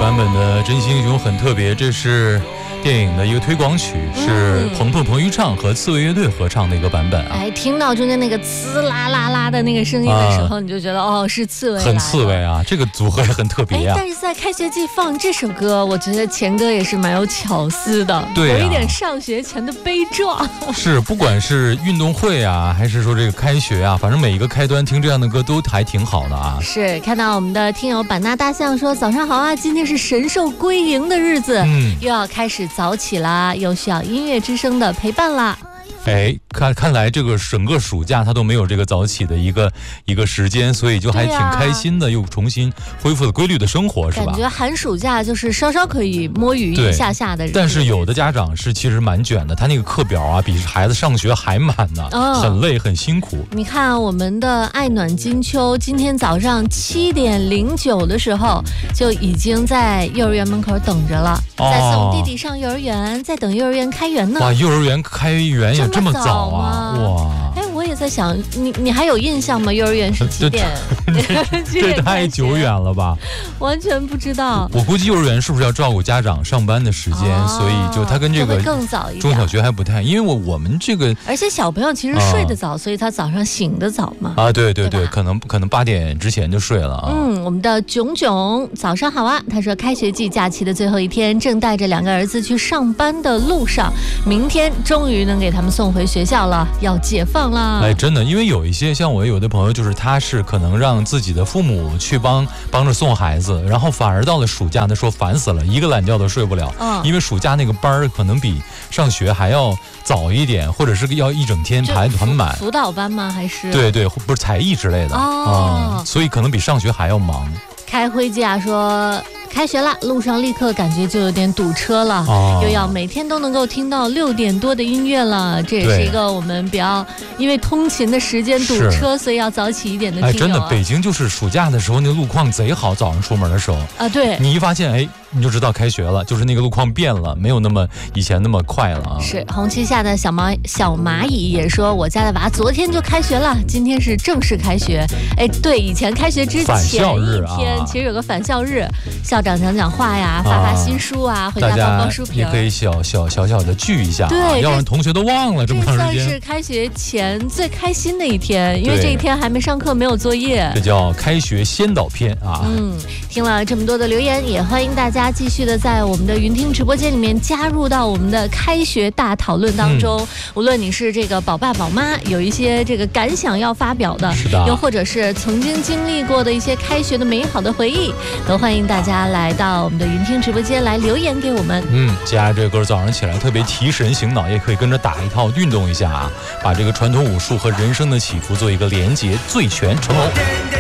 版本的《真心英雄》很特别，这是电影的一个推广曲，是彭昱畅和刺猬乐队合唱的一个版本啊。 哎，听到中间那个呲啦啦啦的那个声音的时候，你就觉得哦，是刺猬， 很刺猬啊，这个组合也很特别啊。 但是在开学季放这首歌，我觉得前歌也是蛮有巧思的， 对啊， 有一点上学前的悲壮。 是，不管是运动会啊，还是说这个开学啊，反正每一个开端听这样的歌都还挺好的啊。 是，看到我们的听友版纳大象说早上好啊，今天是神兽归营的日子，又要开始早起啦，又需要音乐之声的陪伴啦。 哎，看来这个整个暑假他都没有这个早起的一个时间，所以就还挺开心的，又重新恢复了规律的生活，是吧？ 感觉寒暑假就是稍稍可以摸鱼一下下的人。 但是有的家长是其实蛮卷的，他那个课表啊比孩子上学还满呢，很累很辛苦。 你看我们的爱暖金秋，今天早上7点09的时候就已经在幼儿园门口等着了，在送弟弟上幼儿园，在等幼儿园开园呢。 哇，幼儿园开园也这么早啊！哇， 哎，我也在想，你还有印象吗？幼儿园是几点？ 这太久远了吧？ 完全不知道。 我估计幼儿园是不是要照顾家长上班的时间，所以就他跟这个更早一点， 中小学还不太，因为我们这个， 而且小朋友其实睡得早，所以他早上醒得早嘛。 啊，对，可能8点之前就睡了啊。 我们的炯炯早上好啊，他说开学季假期的最后一天，正带着2个儿子去上班的路上，明天终于能给他们送回学校了，要解放了。 哎，真的，因为有一些像我有的朋友，就是他是可能让自己的父母去帮着送孩子，然后反而到了暑假，他说烦死了，一个懒觉都睡不了，因为暑假那个班儿可能比上学还要早一点，或者是要一整天排得很满。 辅导班吗？还是？ 对，不是才艺之类的所以可能比上学还要忙。 开辉家说开学了，路上立刻感觉就有点堵车了，又要每天都能够听到6点多的音乐了，这也是一个我们比较因为通勤的时间堵车，所以要早起一点的听友。 哎，真的，北京就是暑假的时候，那路况贼好，早上出门的时候啊，对， 你一发现，哎，你就知道开学了，就是那个路况变了，没有那么以前那么快了啊。 是，红旗下的小蚂蚁也说，我家的娃昨天就开学了，今天是正式开学。哎，对，以前开学之前一天，其实有个返校日，校长讲话呀，发新书啊，回家包书皮， 也可以小的聚一下， 对， 要让同学都忘了这么长时间。 这算是开学前最开心的一天，因为这一天还没上课，没有作业， 这叫开学先导片啊。 听了这么多的留言，也欢迎大家继续的在我们的云听直播间里面加入到我们的开学大讨论当中。无论你是这个宝爸宝妈，有一些这个感想要发表的， 是的， 又或者是曾经经历过的一些开学的美好的回忆，都欢迎大家来到我们的云听直播间来留言给我们。 接下来这个歌早上起来特别提神醒脑，也可以跟着打一套运动一下啊，把这个传统武术和人生的起伏做一个连结，醉拳成龙。